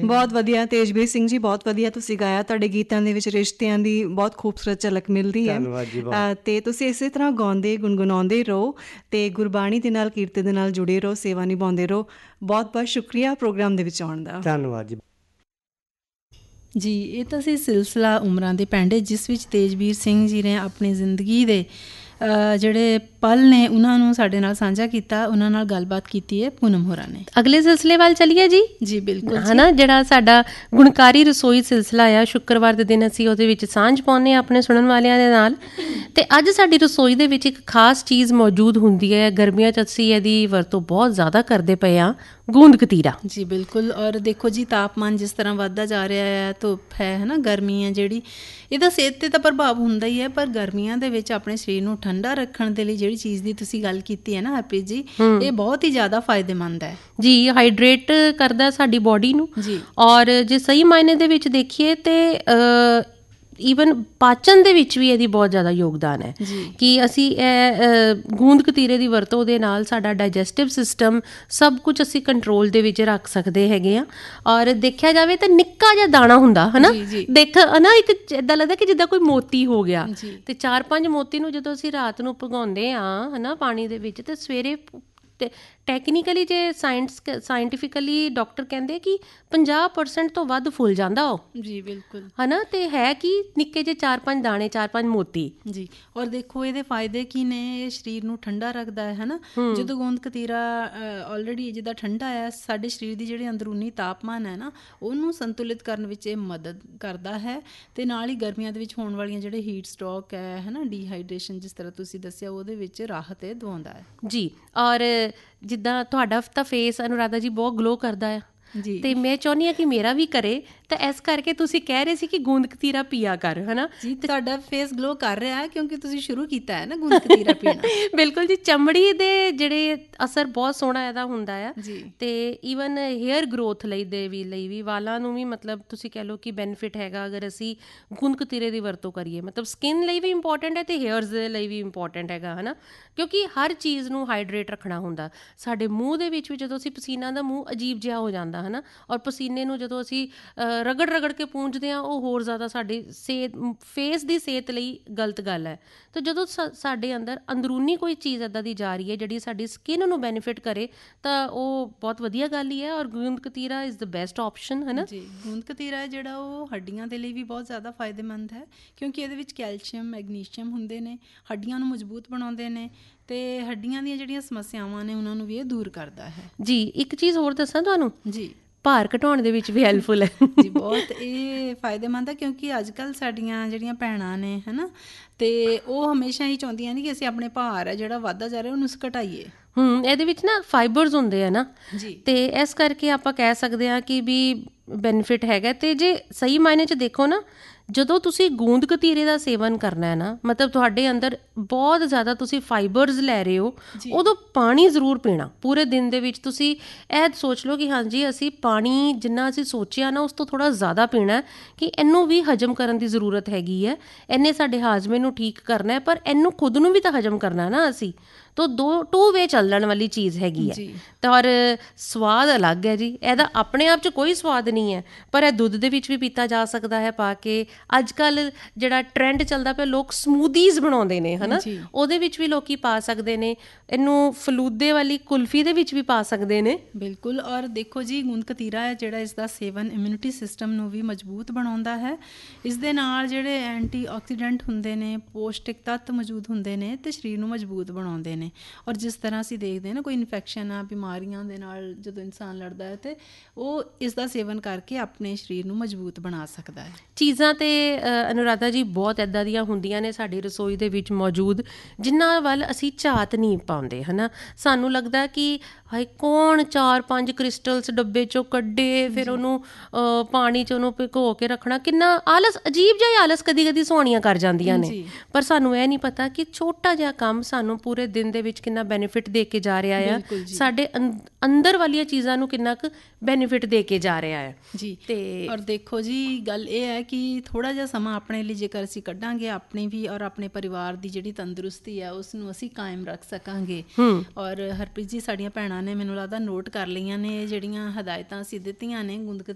ਬਹੁਤ ਵਧੀਆ ਤੇਜਵੀਰ ਸਿੰਘ ਜੀ, ਬਹੁਤ ਵਧੀਆ ਤੁਸੀਂ ਗਾਇਆ। ਤੁਹਾਡੇ ਗੀਤਾਂ ਦੇ ਵਿੱਚ ਰਿਸ਼ਤਿਆਂ ਦੀ ਬਹੁਤ ਖੂਬਸੂਰਤ ਝਲਕ ਮਿਲਦੀ ਹੈ। ਧੰਨਵਾਦ ਜੀ ਬਹੁਤ। ਅਤੇ ਤੁਸੀਂ ਇਸੇ ਤਰ੍ਹਾਂ ਗਾਉਂਦੇ ਗੁਣਗੁਣਾਉਂਦੇ ਰਹੋ ਅਤੇ ਗੁਰਬਾਣੀ ਦੇ ਨਾਲ, ਕੀਰਤਨ ਦੇ ਨਾਲ ਜੁੜੇ ਰਹੋ, ਸੇਵਾ ਨਿਭਾਉਂਦੇ ਰਹੋ। ਬਹੁਤ ਬਹੁਤ ਸ਼ੁਕਰੀਆ ਪ੍ਰੋਗਰਾਮ ਦੇ ਵਿੱਚ ਆਉਣ ਦਾ। ਧੰਨਵਾਦ ਜੀ। ਜੀ, ਇਹ ਤਾਂ ਸੀ ਸਿਲਸਿਲਾ ਉਮਰਾਂ ਦੇ ਪੈਂਡੇ, ਜਿਸ ਵਿੱਚ ਤੇਜਵੀਰ ਸਿੰਘ ਜੀ ਨੇ ਆਪਣੀ ਜ਼ਿੰਦਗੀ ਦੇ ਜਿਹੜੇ ਪਲ ਨੇ ਉਹਨਾਂ ਨੂੰ ਸਾਡੇ ਨਾਲ ਸਾਂਝਾ ਕੀਤਾ। ਉਹਨਾਂ ਨਾਲ ਗੱਲਬਾਤ ਕੀਤੀ ਹੈ ਪੂਨਮ ਹੋਰਾਂ ਨੇ। ਅਗਲੇ ਸਿਲਸਿਲੇ ਵੱਲ ਚੱਲੀਏ ਜੀ। ਜੀ ਬਿਲਕੁਲ, ਹੈ ਨਾ, ਜਿਹੜਾ ਸਾਡਾ ਗੁਣਕਾਰੀ ਰਸੋਈ ਸਿਲਸਿਲਾ ਆ, ਸ਼ੁੱਕਰਵਾਰ ਦੇ ਦਿਨ ਅਸੀਂ ਉਹਦੇ ਵਿੱਚ ਸਾਂਝ ਪਾਉਂਦੇ ਹਾਂ ਆਪਣੇ ਸੁਣਨ ਵਾਲਿਆਂ ਦੇ ਨਾਲ। ਅਤੇ ਅੱਜ ਸਾਡੀ ਰਸੋਈ ਦੇ ਵਿੱਚ ਇੱਕ ਖਾਸ ਚੀਜ਼ ਮੌਜੂਦ ਹੁੰਦੀ ਹੈ। ਗਰਮੀਆਂ 'ਚ ਅਸੀਂ ਇਹਦੀ ਵਰਤੋਂ ਬਹੁਤ ਜ਼ਿਆਦਾ ਕਰਦੇ ਪਏ ਹਾਂ, ਗੂੰਦ ਕਤੀਰਾ। ਜੀ ਬਿਲਕੁਲ। ਔਰ ਦੇਖੋ ਜੀ, ਤਾਪਮਾਨ ਜਿਸ ਤਰ੍ਹਾਂ ਵੱਧਦਾ ਜਾ ਰਿਹਾ ਹੈ, ਧੁੱਪ ਹੈ ਨਾ, ਗਰਮੀ ਹੈ ਜਿਹੜੀ, ਇਹਦਾ ਸਿਹਤ 'ਤੇ ਤਾਂ ਪ੍ਰਭਾਵ ਹੁੰਦਾ ਹੀ ਹੈ। ਪਰ ਗਰਮੀਆਂ ਦੇ ਵਿੱਚ ਆਪਣੇ ਸਰੀਰ ਨੂੰ ਠੰਡਾ ਰੱਖਣ ਦੇ ਲਈ ਜਿਹੜੀ ਚੀਜ਼ ਦੀ ਤੁਸੀਂ ਗੱਲ ਕੀਤੀ ਹੈ ਨਾ ਹਰਪ੍ਰੀਤ ਜੀ, ਇਹ ਬਹੁਤ ਹੀ ਜ਼ਿਆਦਾ ਫਾਇਦੇਮੰਦ ਹੈ ਜੀ। ਹਾਈਡਰੇਟ ਕਰਦਾ ਸਾਡੀ ਬੋਡੀ ਨੂੰ ਜੀ। ਔਰ ਜੇ ਸਹੀ ਮਾਇਨੇ ਦੇ ਵਿੱਚ ਦੇਖੀਏ ਤਾਂ ਈਵਨ ਪਾਚਨ ਦੇ ਵਿੱਚ ਵੀ ਇਹਦੀ ਬਹੁਤ ਜ਼ਿਆਦਾ ਯੋਗਦਾਨ ਹੈ ਕਿ ਅਸੀਂ ਇਹ ਗੂੰਦ ਕਤੀਰੇ ਦੀ ਵਰਤੋਂ ਦੇ ਨਾਲ ਸਾਡਾ ਡਾਈਜੈਸਟਿਵ ਸਿਸਟਮ ਸਭ ਕੁਝ ਅਸੀਂ ਕੰਟਰੋਲ ਦੇ ਵਿੱਚ ਰੱਖ ਸਕਦੇ ਹੈਗੇ ਆ। ਔਰ ਦੇਖਿਆ ਜਾਵੇ ਤਾਂ ਨਿੱਕਾ ਜਿਹਾ ਦਾਣਾ ਹੁੰਦਾ ਹੈ ਨਾ, ਦੇਖ ਨਾ, ਇੱਕ ਇੱਦਾਂ ਲੱਗਦਾ ਕਿ ਜਿੱਦਾਂ ਕੋਈ ਮੋਤੀ ਹੋ ਗਿਆ। ਅਤੇ 4-5 ਮੋਤੀ ਨੂੰ ਜਦੋਂ ਅਸੀਂ ਰਾਤ ਨੂੰ ਭਿਗਾਉਂਦੇ ਹਾਂ ਹੈ ਨਾ ਪਾਣੀ ਦੇ ਵਿੱਚ, ਅਤੇ ਸਵੇਰੇ ਤੇ ਟੈਕਨੀਕਲੀ ਜੇ ਸਾਇੰਟੀਫਿਕਲੀ ਡਾਕਟਰ ਕਹਿੰਦੇ ਕਿ 50% ਤੋਂ ਵੱਧ ਫੁੱਲ ਜਾਂਦਾ ਉਹ। ਜੀ ਬਿਲਕੁਲ, ਹੈ ਨਾ। ਅਤੇ ਹੈ ਕਿ ਨਿੱਕੇ ਜਿਹੇ 4-5 ਦਾਣੇ, 4-5 ਮੋਤੀ ਜੀ। ਔਰ ਦੇਖੋ ਇਹਦੇ ਫਾਇਦੇ ਕੀ ਨੇ। ਇਹ ਸਰੀਰ ਨੂੰ ਠੰਡਾ ਰੱਖਦਾ ਹੈ ਨਾ। ਜਦੋਂ ਗੋਂਦ ਕਤੀਰਾ ਆਲਰੇਡੀ ਜਿੱਦਾਂ ਠੰਡਾ ਹੈ, ਸਾਡੇ ਸਰੀਰ ਦੀ ਜਿਹੜੀ ਅੰਦਰੂਨੀ ਤਾਪਮਾਨ ਹੈ ਨਾ, ਉਹਨੂੰ ਸੰਤੁਲਿਤ ਕਰਨ ਵਿੱਚ ਇਹ ਮਦਦ ਕਰਦਾ ਹੈ। ਅਤੇ ਨਾਲ ਹੀ ਗਰਮੀਆਂ ਦੇ ਵਿੱਚ ਹੋਣ ਵਾਲੀਆਂ ਜਿਹੜੇ ਹੀਟ ਸਟ੍ਰੋਕ ਹੈ ਨਾ, ਡੀਹਾਈਡਰੇਸ਼ਨ ਜਿਸ ਤਰ੍ਹਾਂ ਤੁਸੀਂ ਦੱਸਿਆ, ਉਹਦੇ ਵਿੱਚ ਰਾਹਤ ਇਹ ਦਵਾਉਂਦਾ ਹੈ ਜੀ। ਔਰ ਜਿੱਦਾਂ ਤੁਹਾਡਾ ਤਾਂ ਫੇਸ ਅਨੁਰਾਧਾ ਜੀ ਬਹੁਤ ਗਲੋ ਕਰਦਾ ਆ ਜੀ, ਅਤੇ ਮੈਂ ਚਾਹੁੰਦੀ ਹਾਂ ਕਿ ਮੇਰਾ ਵੀ ਕਰੇ। ਤਾਂ ਇਸ ਕਰਕੇ ਤੁਸੀਂ ਕਹਿ ਰਹੇ ਸੀ ਕਿ ਗੂੰਦ ਕਤੀਰਾ ਪੀਆ ਕਰ, ਹੈ ਨਾ ਜੀ। ਤੁਹਾਡਾ ਫੇਸ ਗਲੋ ਕਰ ਰਿਹਾ ਹੈ ਕਿਉਂਕਿ ਤੁਸੀਂ ਸ਼ੁਰੂ ਕੀਤਾ ਹੈ ਨਾ ਗੂੰਦ ਕਤੀਰਾ ਪੀਣਾ। ਬਿਲਕੁਲ ਜੀ। ਚਮੜੀ ਦੇ ਜਿਹੜੇ ਅਸਰ ਬਹੁਤ ਸੋਹਣਾ ਇਹਦਾ ਹੁੰਦਾ ਆ ਜੀ। ਅਤੇ ਈਵਨ ਹੇਅਰ ਗਰੋਥ ਲਈ ਵੀ ਵਾਲਾਂ ਨੂੰ ਵੀ, ਮਤਲਬ ਤੁਸੀਂ ਕਹਿ ਲਓ ਕਿ ਬੈਨੀਫਿਟ ਹੈਗਾ ਅਗਰ ਅਸੀਂ ਗੂੰਦ ਕਤੀਰੇ ਦੀ ਵਰਤੋਂ ਕਰੀਏ। ਮਤਲਬ ਸਕਿਨ ਲਈ ਵੀ ਇੰਪੋਰਟੈਂਟ ਹੈ ਅਤੇ ਹੇਅਰਸ ਦੇ ਲਈ ਵੀ ਇੰਪੋਰਟੈਂਟ ਹੈਗਾ, ਹੈ ਨਾ, ਕਿਉਂਕਿ ਹਰ ਚੀਜ਼ ਨੂੰ ਹਾਈਡਰੇਟ ਰੱਖਣਾ ਹੁੰਦਾ। ਸਾਡੇ ਮੂੰਹ ਦੇ ਵਿੱਚ ਵੀ ਜਦੋਂ ਅਸੀਂ ਪਸੀਨਾ ਦਾ ਮੂੰਹ ਅਜੀਬ ਜਿਹਾ ਹੋ ਜਾਂਦਾ ਹੈ ਨਾ, ਔਰ ਪਸੀਨੇ ਨੂੰ ਜਦੋਂ ਅਸੀਂ ਰਗੜ ਕੇ ਪੂੰਝਦੇ ਹਾਂ, ਉਹ ਹੋਰ ਜ਼ਿਆਦਾ ਸਾਡੀ ਫੇਸ ਦੀ ਸਿਹਤ ਲਈ ਗਲਤ ਗੱਲ ਹੈ। ਤਾਂ ਜਦੋਂ ਸਾਡੇ ਅੰਦਰੂਨੀ ਕੋਈ ਚੀਜ਼ ਇੱਦਾਂ ਦੀ ਜਾ ਰਹੀ ਹੈ ਜਿਹੜੀ ਸਾਡੀ ਸਕਿਨ ਨੂੰ ਬੈਨੀਫਿਟ ਕਰੇ, ਤਾਂ ਉਹ ਬਹੁਤ ਵਧੀਆ ਗੱਲ ਹੀ ਹੈ। ਔਰ ਗੂੰਦ ਕਤੀਰਾ ਇਜ਼ ਦ ਬੈਸਟ ਆਪਸ਼ਨ, ਹੈ ਨਾ ਜੀ। ਗੂੰਦ ਕਤੀਰਾ ਜਿਹੜਾ ਉਹ ਹੱਡੀਆਂ ਦੇ ਲਈ ਵੀ ਬਹੁਤ ਜ਼ਿਆਦਾ ਫਾਇਦੇਮੰਦ ਹੈ, ਕਿਉਂਕਿ ਇਹਦੇ ਵਿੱਚ ਕੈਲਸ਼ੀਅਮ, ਮੈਗਨੀਸ਼ੀਅਮ ਹੁੰਦੇ ਨੇ, ਹੱਡੀਆਂ ਨੂੰ ਮਜ਼ਬੂਤ ਬਣਾਉਂਦੇ ਨੇ, ਅਤੇ ਹੱਡੀਆਂ ਦੀਆਂ ਜਿਹੜੀਆਂ ਸਮੱਸਿਆਵਾਂ ਨੇ ਉਹਨਾਂ ਨੂੰ ਵੀ ਇਹ ਦੂਰ ਕਰਦਾ ਹੈ ਜੀ। ਇੱਕ ਚੀਜ਼ ਹੋਰ ਦੱਸਾਂ ਤੁਹਾਨੂੰ ਜੀ, ਭਾਰ ਘਟਾਉਣ ਦੇ ਵਿੱਚ ਵੀ ਹੈਲਪਫੁਲ ਹੈ ਜੀ। ਬਹੁਤ ਇਹ ਫਾਇਦੇਮੰਦ ਹੈ ਕਿਉਂਕਿ ਅੱਜ ਕੱਲ੍ਹ ਸਾਡੀਆਂ ਜਿਹੜੀਆਂ ਭੈਣਾਂ ਨੇ ਹੈ ਨਾ, ਅਤੇ ਉਹ ਹਮੇਸ਼ਾ ਹੀ ਚਾਹੁੰਦੀਆਂ ਨੇ ਕਿ ਅਸੀਂ ਆਪਣੇ ਭਾਰ ਹੈ ਜਿਹੜਾ ਵੱਧਦਾ ਜਾ ਰਿਹਾ ਉਹਨੂੰ ਘਟਾਈਏ। ਇਹਦੇ ਵਿੱਚ ਨਾ ਫਾਈਬਰਸ ਹੁੰਦੇ ਆ ਨਾ ਜੀ, ਅਤੇ ਇਸ ਕਰਕੇ ਆਪਾਂ ਕਹਿ ਸਕਦੇ ਹਾਂ ਕਿ ਵੀ ਬੈਨੀਫਿਟ ਹੈਗਾ। ਅਤੇ ਜੇ ਸਹੀ ਮਾਇਨੇ 'ਚ ਦੇਖੋ ਨਾ, ਜਦੋਂ ਤੁਸੀਂ ਗੂੰਦ ਕਤੀਰੇ ਦਾ ਸੇਵਨ ਕਰਨਾ ਹੈ ਨਾ, ਮਤਲਬ ਤੁਹਾਡੇ ਅੰਦਰ ਬਹੁਤ ਜ਼ਿਆਦਾ ਤੁਸੀਂ ਫਾਈਬਰਸ ਲੈ ਰਹੇ ਹੋ, ਉਦੋਂ ਪਾਣੀ ਜ਼ਰੂਰ ਪੀਣਾ। ਪੂਰੇ ਦਿਨ ਦੇ ਵਿੱਚ ਤੁਸੀਂ ਇਹ ਸੋਚ ਲਓ ਕਿ ਹਾਂਜੀ ਅਸੀਂ ਪਾਣੀ ਜਿੰਨਾ ਅਸੀਂ ਸੋਚਿਆ ਨਾ ਉਸ ਤੋਂ ਥੋੜ੍ਹਾ ਜ਼ਿਆਦਾ ਪੀਣਾ, ਕਿ ਇਹਨੂੰ ਵੀ ਹਜਮ ਕਰਨ ਦੀ ਜ਼ਰੂਰਤ ਹੈਗੀ ਹੈ। ਇਹਨੇ ਸਾਡੇ ਹਾਜ਼ਮੇ ਨੂੰ ਠੀਕ ਕਰਨਾ ਹੈ, ਪਰ ਇਹਨੂੰ ਖੁਦ ਨੂੰ ਵੀ ਤਾਂ ਹਜਮ ਕਰਨਾ ਨਾ ਅਸੀਂ। ਤਾਂ ਟੂ ਵੇ ਚੱਲਣ ਵਾਲੀ ਚੀਜ਼ ਹੈਗੀ ਹੈ। ਤਾਂ ਔਰ ਸਵਾਦ ਅਲੱਗ ਹੈ ਜੀ ਇਹਦਾ, ਆਪਣੇ ਆਪ 'ਚ ਕੋਈ ਸਵਾਦ ਨਹੀਂ ਹੈ, ਪਰ ਇਹ ਦੁੱਧ ਦੇ ਵਿੱਚ ਵੀ ਪੀਤਾ ਜਾ ਸਕਦਾ ਹੈ ਪਾ ਕੇ। ਅੱਜ ਕੱਲ੍ਹ ਜਿਹੜਾ ਟਰੈਂਡ ਚੱਲਦਾ ਪਿਆ, ਲੋਕ ਸਮੂਦੀਜ਼ ਬਣਾਉਂਦੇ ਨੇ, ਹੈ ਨਾ, ਉਹਦੇ ਵਿੱਚ ਵੀ ਲੋਕ ਪਾ ਸਕਦੇ ਨੇ ਇਹਨੂੰ। ਫਲੂਦੇ ਵਾਲੀ ਕੁਲਫੀ ਦੇ ਵਿੱਚ ਵੀ ਪਾ ਸਕਦੇ ਨੇ। ਬਿਲਕੁਲ। ਔਰ ਦੇਖੋ ਜੀ, ਗੂੰਦ ਕਤੀਰਾ ਹੈ ਜਿਹੜਾ, ਇਸ ਦਾ ਸੇਵਨ ਇਮਿਊਨਿਟੀ ਸਿਸਟਮ ਨੂੰ ਵੀ ਮਜ਼ਬੂਤ ਬਣਾਉਂਦਾ ਹੈ। ਇਸ ਦੇ ਨਾਲ ਜਿਹੜੇ ਐਂਟੀ ਆਕਸੀਡੈਂਟ ਹੁੰਦੇ ਨੇ, ਪੌਸ਼ਟਿਕ ਤੱਤ ਮੌਜੂਦ ਹੁੰਦੇ ਨੇ, ਅਤੇ ਸਰੀਰ ਨੂੰ ਮਜ਼ਬੂਤ ਬਣਾਉਂਦੇ ਨੇ। ਔਰ ਜਿਸ ਤਰ੍ਹਾਂ ਅਸੀਂ ਦੇਖਦੇ ਨਾ, ਕੋਈ ਇਨਫੈਕਸ਼ਨ ਆ, ਬਿਮਾਰੀਆਂ ਦੇ ਨਾਲ ਜਦੋਂ ਇਨਸਾਨ ਲੜਦਾ ਹੈ, ਅਤੇ ਉਹ ਇਸ ਦਾ ਸੇਵਨ ਕਰਕੇ ਆਪਣੇ ਸਰੀਰ ਨੂੰ ਮਜ਼ਬੂਤ ਬਣਾ ਸਕਦਾ ਹੈ। ਚੀਜ਼ਾਂ ਤਾਂ ਅਨੁਰਾਧਾ ਜੀ ਬਹੁਤ ਇੱਦਾਂ ਦੀਆਂ ਹੁੰਦੀਆਂ ਨੇ ਸਾਡੀ ਰਸੋਈ ਦੇ ਵਿੱਚ ਮੌਜੂਦ, ਜਿਨ੍ਹਾਂ ਵੱਲ ਅਸੀਂ ਝਾਤ ਨਹੀਂ ਪਾਉਂਦੇ, ਹੈ ਨਾ। ਸਾਨੂੰ ਲੱਗਦਾ ਕਿ ਹਾਏ ਕੌਣ 4-5 ਕ੍ਰਿਸਟਲਸ ਡੱਬੇ 'ਚੋਂ ਕੱਢੇ, ਫਿਰ ਉਹਨੂੰ ਪਾਣੀ 'ਚ ਉਹਨੂੰ ਭਿਗੋ ਕੇ ਰੱਖਣਾ। ਕਿੰਨਾ ਆਲਸ, ਅਜੀਬ ਜਿਹਾ ਆਲਸ ਕਦੀ ਸੋਹਣੀਆਂ ਕਰ ਜਾਂਦੀਆਂ ਨੇ, ਪਰ ਸਾਨੂੰ ਇਹ ਨਹੀਂ ਪਤਾ ਕਿ ਛੋਟਾ ਜਿਹਾ ਕੰਮ ਸਾਨੂੰ ਪੂਰੇ ਦਿਨ ਦੇ ਵਿੱਚ ਕਿੰਨਾ ਬੈਨੀਫਿਟ ਦੇ ਕੇ ਜਾ ਰਿਹਾ ਆ, ਸਾਡੇ ਅੰਦਰ ਵਾਲੀਆਂ ਚੀਜ਼ਾਂ ਨੂੰ ਕਿੰਨਾ ਕੁ ਬੈਨੀਫਿਟ ਦੇ ਕੇ ਜਾ ਰਿਹਾ ਹੈ ਜੀ। ਅਤੇ ਔਰ ਦੇਖੋ ਜੀ, ਗੱਲ ਇਹ ਹੈ ਕਿ ਥੋੜ੍ਹਾ ਜਿਹਾ ਸਮਾਂ ਆਪਣੇ ਲਈ ਜੇਕਰ ਅਸੀਂ ਕੱਢਾਂਗੇ, ਆਪਣੀ ਵੀ ਔਰ ਆਪਣੇ ਪਰਿਵਾਰ ਦੀ ਜਿਹੜੀ ਤੰਦਰੁਸਤੀ ਹੈ ਉਸ ਨੂੰ ਅਸੀਂ ਕਾਇਮ ਰੱਖ ਸਕਾਂਗੇ। ਔਰ ਹਰਪ੍ਰੀਤ ਜੀ, ਸਾਡੀਆਂ ਭੈਣਾਂ ਨੇ ਮੈਨੂੰ ਲੱਗਦਾ ਨੋਟ ਕਰ ਲਈਆਂ ਨੇ ਜਿਹੜੀਆਂ ਹਦਾਇਤਾਂ ਅਸੀਂ ਦਿੱਤੀਆਂ ਨੇ ਗੂੰਦ